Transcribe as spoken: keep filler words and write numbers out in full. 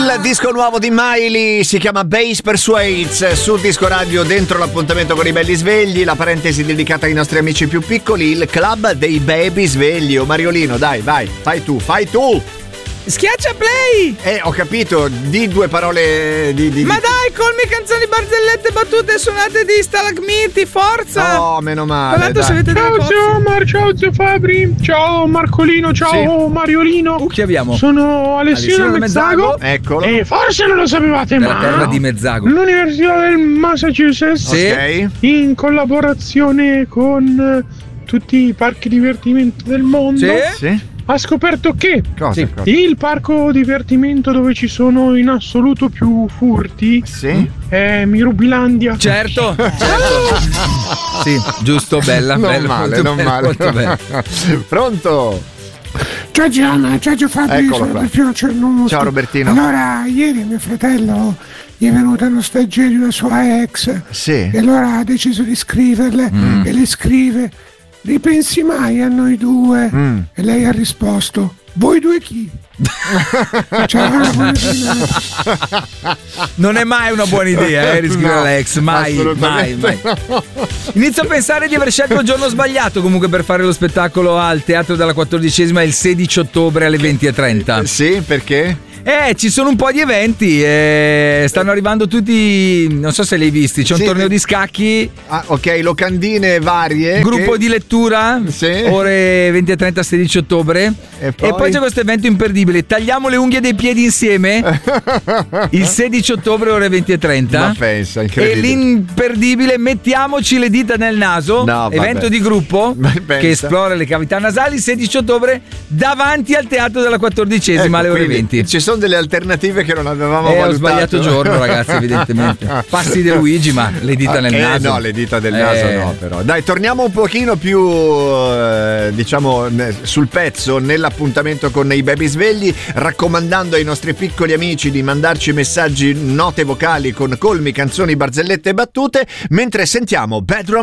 Il disco nuovo di Miley si chiama Bass Persuades su Disco Radio, dentro l'appuntamento con i belli svegli, la parentesi dedicata ai nostri amici più piccoli, il club dei baby svegli. O Mariolino, dai, vai, fai tu, fai tu! Schiaccia play! Eh, ho capito, di due parole di... di Ma di... dai, colmi canzoni, barzellette, battute, suonate di stalagmiti, forza! Oh, meno male, Tra l'altro, se avete delle Ciao cose... zio Mar, ciao zio Fabri, ciao Marcolino, ciao Sì. Mariolino. Uh, chi abbiamo? Sono Alessio Alessio Mezzago. Eccolo. E forse non lo sapevate, Della ma terra di Mezzago. l'Università del Massachusetts, Sì. Ok. in collaborazione con eh, tutti i parchi divertimento del mondo, Sì? Sì? ha scoperto che Cosa? Sì. cosa? il parco divertimento dove ci sono in assoluto più furti Sì? è Mirubilandia. Certo, certo. Sì, giusto, bella, Non bella, male, molto non bella, male. molto bella. Pronto? Ciao Gianna, ciao Gio Fabri, Eccolo sono qua. Robertino Cernusco. Ciao, Robertino. Allora, ieri mio fratello gli è venuta nostalgia di una sua ex Sì. e allora ha deciso di scriverle Mm. e le scrive: ripensi mai a noi due? Mm. E lei ha risposto: voi due chi? Ciao, una buona giornata. Non è mai una buona idea, eh, riscrivere No, l'ex, mai, mai, assolutamente mai. Inizio a pensare di aver scelto il giorno sbagliato comunque per fare lo spettacolo al Teatro della quattordicesima il sedici ottobre alle venti e trenta. Sì, perché? Eh, ci sono un po' di eventi, eh, stanno arrivando tutti, non so se li hai visti, c'è un Sì. torneo di scacchi, Ah, ok, locandine varie. gruppo che- di lettura, Sì. ore venti e trenta sedici ottobre. E poi? E poi c'è questo evento imperdibile, tagliamo le unghie dei piedi insieme il sedici ottobre ore venti e trenta. Ma pensa, E incredibile. l'imperdibile mettiamoci le dita nel naso, No, vabbè. evento di gruppo Ma pensa. che esplora le cavità nasali il sedici ottobre davanti al Teatro della quattordicesima Ecco, alle ore quindi venti. Ci sono delle alternative che non avevamo Eh, ho valutato. sbagliato giorno, ragazzi, evidentemente. Passi De Luigi, ma le dita Ah, nel eh, naso. no, le dita del Eh. naso no, però. Dai, torniamo un pochino più eh, diciamo ne- sul pezzo nell'appuntamento con i baby svegli, raccomandando ai nostri piccoli amici di mandarci messaggi, note vocali con colmi, canzoni, barzellette e battute, mentre sentiamo Bedroom